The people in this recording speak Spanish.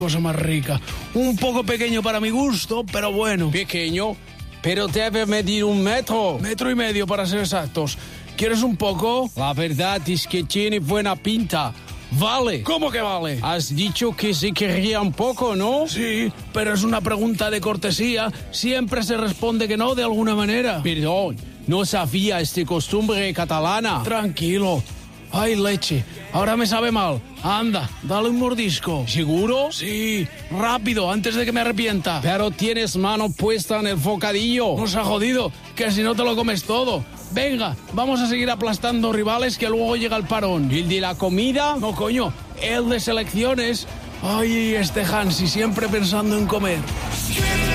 cosa más rica. Un poco pequeño para mi gusto, pero bueno. Pequeño, pero debe medir 1 metro. 1,5 metros para ser exactos. ¿Quieres un poco? La verdad es que tiene buena pinta. Vale. ¿Cómo que vale? Has dicho que se querría un poco, ¿no? Sí, pero es una pregunta de cortesía. Siempre se responde que no de alguna manera. Perdón, no sabía esta costumbre catalana. Tranquilo. Ay, leche. Ahora me sabe mal. Anda, dale un mordisco. ¿Seguro? Sí, rápido, antes de que me arrepienta. Pero tienes mano puesta en el bocadillo. Nos ha jodido, que si no te lo comes todo. Venga, vamos a seguir aplastando rivales que luego llega el parón. ¿El de la comida? No, coño, el de selecciones. Ay, este Hansi siempre pensando en comer.